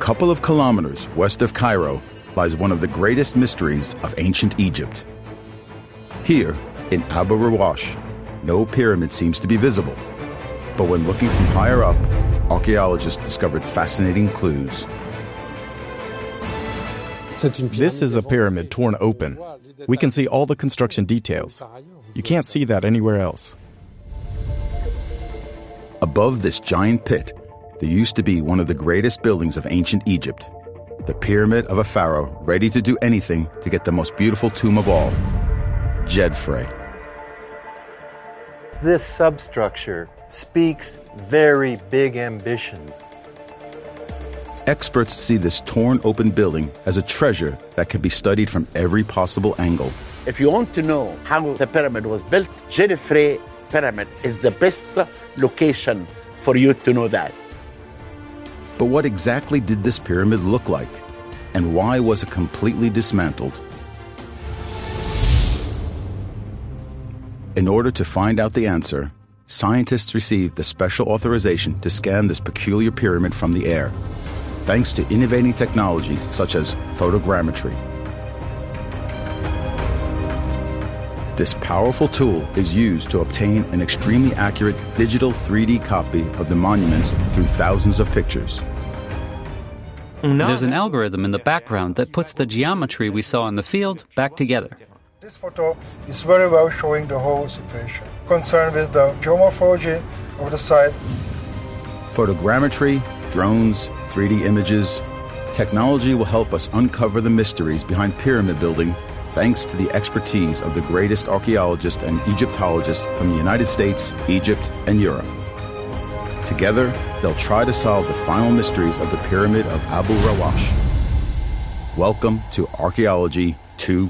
couple of kilometers west of Cairo lies one of the greatest mysteries of ancient Egypt. Here, in Abu Rawash, no pyramid seems to be visible. But when looking from higher up, archaeologists discovered fascinating clues. This is a pyramid torn open. We can see all the construction details. You can't see that anywhere else. Above this giant pit, there used to be one of the greatest buildings of ancient Egypt, the pyramid of a pharaoh ready to do anything to get the most beautiful tomb of all, Djedefre. This substructure speaks very big ambition. Experts see this torn open building as a treasure that can be studied from every possible angle. If you want to know how the pyramid was built, Djedefre Pyramid is the best location for you to know that. But what exactly did this pyramid look like? And why was it completely dismantled? In order to find out the answer, scientists received the special authorization to scan this peculiar pyramid from the air, thanks to innovating technologies such as photogrammetry. This powerful tool is used to obtain an extremely accurate digital 3D copy of the monuments through thousands of pictures. There's an algorithm in the background that puts the geometry we saw in the field back together. This photo is very well showing the whole situation, concerned with the geomorphology of the site. Photogrammetry, drones, 3D images, technology will help us uncover the mysteries behind pyramid building thanks to the expertise of the greatest archaeologists and Egyptologists from the United States, Egypt, and Europe. Together, they'll try to solve the final mysteries of the Pyramid of Abu Rawash. Welcome to Archaeology 2.0.